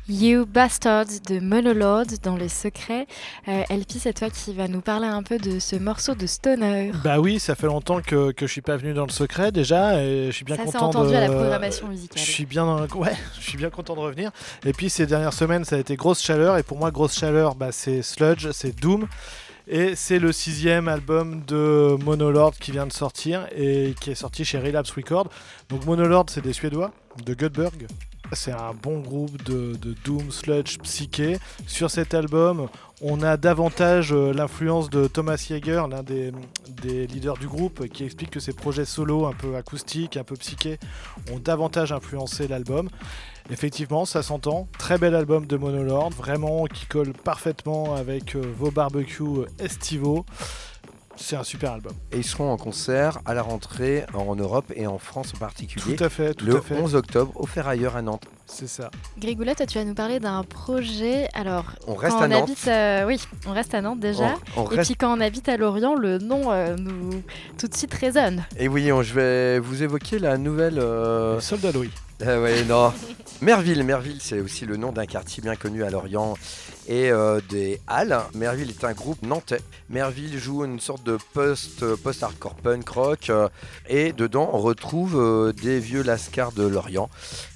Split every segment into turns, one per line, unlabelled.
You Bastard de Monolord dans Les Secrets. Elpi, c'est toi qui va nous parler un peu de ce morceau de stoner.
Bah oui, ça fait longtemps que je suis pas venu dans le secret déjà et je suis bien
Ça s'est
content
entendu à la
de.
programmation
Je
musicale.
suis bien, ouais, je suis bien content de revenir. Et puis ces dernières semaines, ça a été grosse chaleur et pour moi, grosse chaleur, bah, c'est Sludge, c'est Doom et c'est le 6e album de Monolord qui vient de sortir et qui est sorti chez Relapse Records. Donc Monolord, c'est des Suédois de Göteborg. C'est un bon groupe de doom, sludge, psyché. Sur cet album, on a davantage l'influence de Thomas Yeager, l'un des leaders du groupe, qui explique que ses projets solo, un peu acoustiques, un peu psychés, ont davantage influencé l'album. Effectivement, ça s'entend. Très bel album de Monolord, vraiment qui colle parfaitement avec vos barbecues estivaux. C'est un super album.
Et ils seront en concert à la rentrée en Europe et en France en particulier.
Tout à fait, tout
le
à fait.
11 octobre au Ferrailleur à Nantes.
C'est ça.
Grégoula, toi, tu vas nous parler d'un projet. Alors,
On reste
quand
à
on
Nantes.
habite, oui, on reste à Nantes déjà.
On
Et
reste...
puis quand on habite à Lorient, le nom nous tout de suite résonne.
Et oui, je vais vous évoquer la nouvelle...
Soldat Louis.
Ouais, non. Merville, c'est aussi le nom d'un quartier bien connu à Lorient et des Halles. Merville est un groupe nantais. Merville joue une sorte de post-hardcore punk rock et dedans on retrouve des vieux lascars de Lorient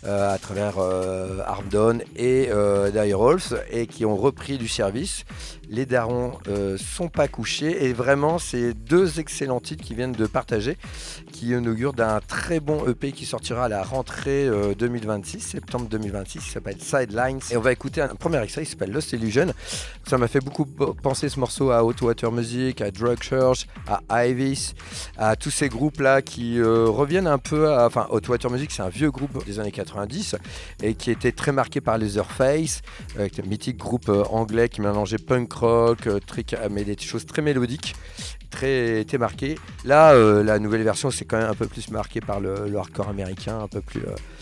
à travers Armdon et Dire Wolves et qui ont repris du service. Les darons sont pas couchés et vraiment c'est deux excellents titres qui viennent de partager qui inaugurent d'un très bon EP qui sortira à la rentrée 2026, septembre 2026, qui s'appelle Sidelines. Et on va écouter un premier extrait qui s'appelle Lost Illusion. Ça m'a fait beaucoup penser ce morceau à Hot Water Music, à Drug Church, à Ivis, à tous ces groupes-là qui reviennent un peu à... Enfin, Hot Water Music, c'est un vieux groupe des années 90 et qui était très marqué par Leatherface, un mythique groupe anglais qui mélangeait punk rock, mais des choses très mélodiques. Très marqué. Là, la nouvelle version, c'est quand même un peu plus marqué par le hardcore américain, un peu plus